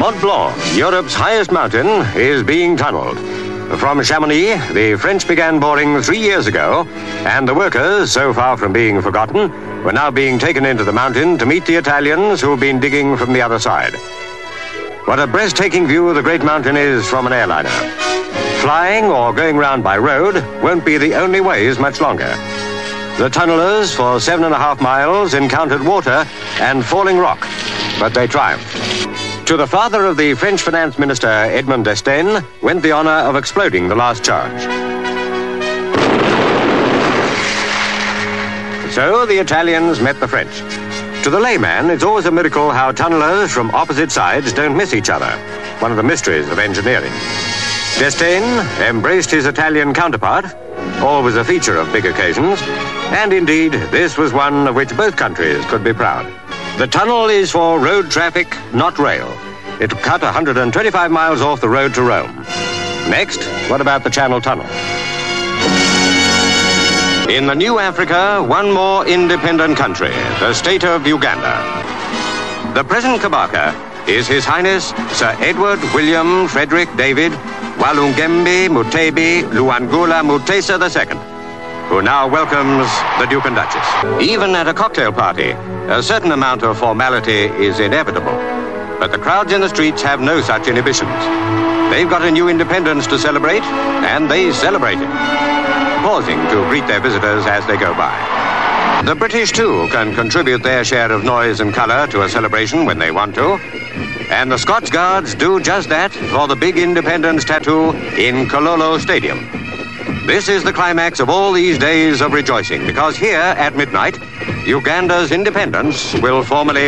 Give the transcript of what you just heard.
Mont Blanc, Europe's highest mountain, is being tunneled. From Chamonix, the French began boring 3 years ago, and the workers, so far from being forgotten, were now being taken into the mountain to meet the Italians who've been digging from the other side. What a breathtaking view of the great mountain is from an airliner. Flying or going round by road won't be the only ways much longer. The tunnelers for 7.5 miles encountered water and falling rock, but they triumphed. To the father of the French finance minister, Edmond d'Estaing, went the honor of exploding the last charge. So the Italians met the French. To the layman, it's always a miracle how tunnelers from opposite sides don't miss each other, one of the mysteries of engineering. d'Estaing embraced his Italian counterpart, always a feature of big occasions, and indeed, this was one of which both countries could be proud. The tunnel is for road traffic, not rail. It cut 125 miles off the road to Rome. Next, what about the Channel Tunnel? In the new Africa, one more independent country, the state of Uganda. The present Kabaka is His Highness Sir Edward William Frederick David Walungembe Mutebi Luangula Mutesa II, who now welcomes the Duke and Duchess. Even at a cocktail party, a certain amount of formality is inevitable. But the crowds in the streets have no such inhibitions. They've got a new independence to celebrate, and they celebrate it, pausing to greet their visitors as they go by. The British, too, can contribute their share of noise and colour to a celebration when they want to. And the Scots Guards do just that for the big independence tattoo in Kololo Stadium. This is the climax of all these days of rejoicing, because here at midnight, Uganda's independence will formally